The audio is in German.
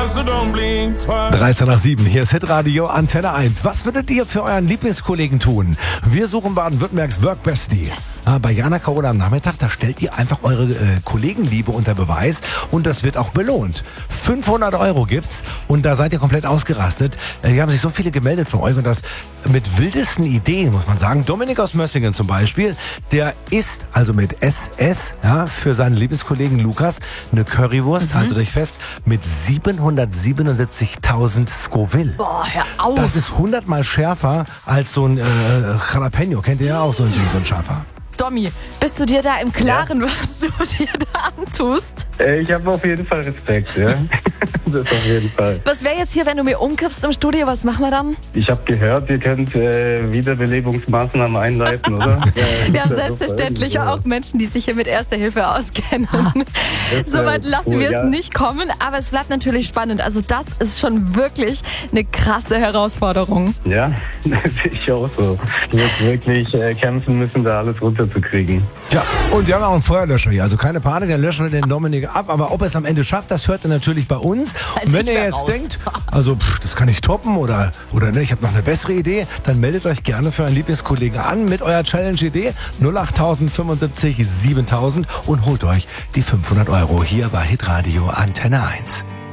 13 nach 7, hier ist Hitradio Antenne 1. Was würdet ihr für euren Lieblingskollegen tun? Wir suchen Baden-Württembergs Workbestie. Bei Jana Carola am Nachmittag, da stellt ihr einfach eure Kollegenliebe unter Beweis und das wird auch belohnt. 500 € gibt's und da seid ihr komplett ausgerastet. Hier haben sich so viele gemeldet von euch und das mit wildesten Ideen, muss man sagen. Dominik aus Mössingen zum Beispiel, der isst also mit SS, ja, für seinen Lieblingskollegen Lukas eine Currywurst, haltet euch fest, mit 777.000 Scoville. Boah, hör auf. Das ist 100-mal schärfer als so ein Jalapeno. Kennt ihr ja auch so ein Ding, so ein scharfer. Domi, bist du dir da im Klaren, was du dir da antust? Ich habe auf jeden Fall Respekt, ja. Das auf jeden Fall. Was wäre jetzt hier, wenn du mir umkippst im Studio? Was machen wir dann? Ich habe gehört, ihr könnt Wiederbelebungsmaßnahmen einleiten, oder? Wir haben selbstverständlich auch Menschen, die sich hier mit Erster Hilfe auskennen. Soweit lassen wir es nicht kommen, aber es bleibt natürlich spannend. Also das ist schon wirklich eine krasse Herausforderung. Ja, das sehe ich auch so. Du wirst wirklich kämpfen müssen, da alles runterzukriegen. Tja, und wir haben auch einen Feuerlöscher hier. Also keine Panik, dann löschen wir den Dominik ab. Aber ob er es am Ende schafft, das hört ihr natürlich bei uns. Und wenn ihr jetzt denkt, also das kann ich toppen oder ne, ich habe noch eine bessere Idee, dann meldet euch gerne für einen Lieblingskollegen an mit eurer Challenge-Idee 08000 75 7000 und holt euch die 500 € hier bei Hitradio Antenne 1.